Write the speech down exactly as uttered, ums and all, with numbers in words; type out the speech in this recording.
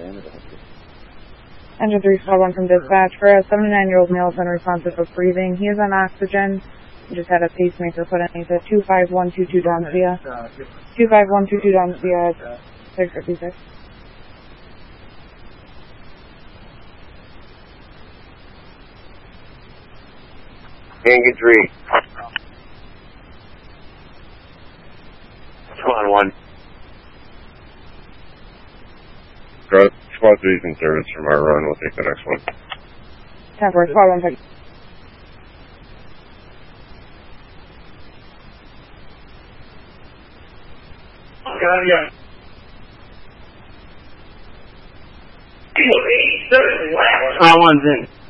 Engine three squad one from dispatch. For a seventy-nine-year-old male is unresponsive of breathing. He is on oxygen. He just had a pacemaker put in. He's at two five one two two Downs via. two five one two two Downs via six fifty-six. Engine three. Squad one. Squad three is in service from our run. We'll take the next one. ten four, squad one, pick. Got ya. Squad one's in.